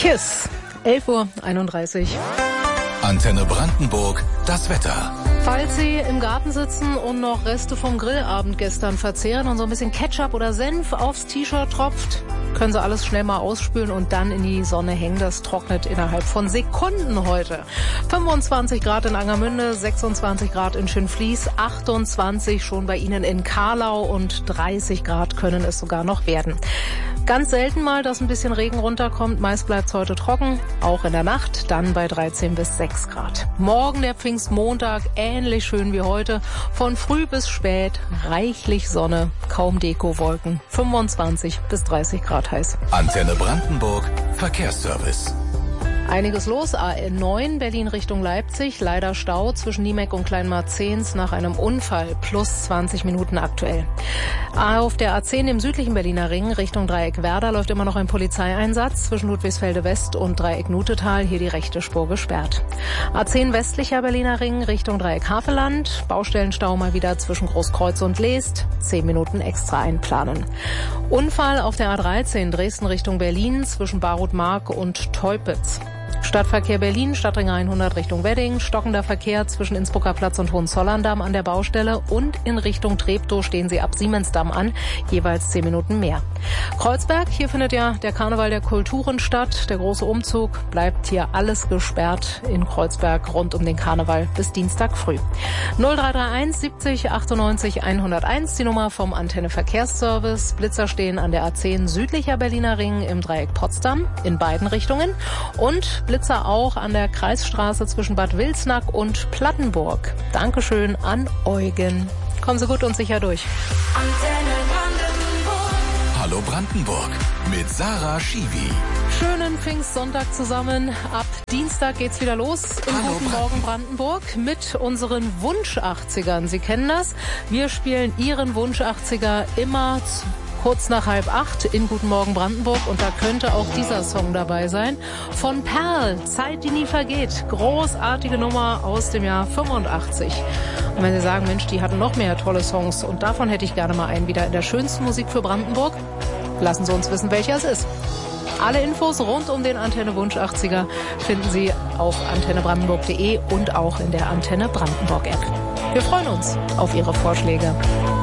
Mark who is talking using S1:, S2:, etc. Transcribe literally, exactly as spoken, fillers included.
S1: KISS, elf Uhr einunddreißig.
S2: Antenne Brandenburg, das Wetter.
S1: Falls Sie im Garten sitzen und noch Reste vom Grillabend gestern verzehren und so ein bisschen Ketchup oder Senf aufs T-Shirt tropft, können Sie alles schnell mal ausspülen und dann in die Sonne hängen. Das trocknet innerhalb von Sekunden heute. fünfundzwanzig Grad in Angermünde, sechsundzwanzig Grad in Schönfließ, achtundzwanzig schon bei Ihnen in Karlau und dreißig Grad können es sogar noch werden. Ganz selten mal, dass ein bisschen Regen runterkommt. Meist bleibt es heute trocken, auch in der Nacht, dann bei dreizehn bis sechs Grad. Morgen der Pfingstmontag, ähnlich schön wie heute. Von früh bis spät, reichlich Sonne, kaum Dekowolken. fünfundzwanzig bis dreißig Grad heiß.
S2: Antenne Brandenburg, Verkehrsservice.
S1: Einiges los, A N neun, Berlin Richtung Leipzig, leider Stau zwischen Niemeck und Kleinmarzehns nach einem Unfall, plus zwanzig Minuten aktuell. Auf der A zehn im südlichen Berliner Ring Richtung Dreieck Werder läuft immer noch ein Polizeieinsatz zwischen Ludwigsfelde West und Dreieck Nutetal, hier die rechte Spur gesperrt. A zehn westlicher Berliner Ring Richtung Dreieck Havelland, Baustellenstau mal wieder zwischen Großkreuz und Leest, zehn Minuten extra einplanen. Unfall auf der A dreizehn Dresden Richtung Berlin zwischen Barutmark und Teupitz. Stadtverkehr Berlin, Stadtring hundert Richtung Wedding, stockender Verkehr zwischen Innsbrucker Platz und Hohenzollern-Damm an der Baustelle und in Richtung Treptow stehen Sie ab Siemensdamm an, jeweils zehn Minuten mehr. Kreuzberg, hier findet ja der Karneval der Kulturen statt, der große Umzug, bleibt hier alles gesperrt in Kreuzberg rund um den Karneval bis Dienstag früh. null drei drei eins siebzig achtundneunzig hunderteins, die Nummer vom Antenne Verkehrsservice. Blitzer stehen an der A zehn südlicher Berliner Ring im Dreieck Potsdam in beiden Richtungen und Blitzer auch an der Kreisstraße zwischen Bad Wilsnack und Plattenburg. Dankeschön an Eugen. Kommen Sie gut und sicher durch.
S2: Antenne Brandenburg. Hallo Brandenburg mit Sarah Schiwi.
S1: Schönen Pfingstsonntag zusammen. Ab Dienstag geht's wieder los im
S2: Hallo
S1: Guten Morgen Brandenburg mit unseren Wunsch-achtzigern. Sie kennen das. Wir spielen Ihren Wunsch-achtziger immer zu kurz nach halb acht in Guten Morgen Brandenburg und da könnte auch dieser Song dabei sein. Von Perl, Zeit, die nie vergeht. Großartige Nummer aus dem Jahr fünfundachtzig. Und wenn Sie sagen, Mensch, die hatten noch mehr tolle Songs und davon hätte ich gerne mal einen wieder in der schönsten Musik für Brandenburg, lassen Sie uns wissen, welcher es ist. Alle Infos rund um den Antenne Wunsch achtziger finden Sie auf antenne brandenburg punkt de und auch in der Antenne Brandenburg App. Wir freuen uns auf Ihre Vorschläge.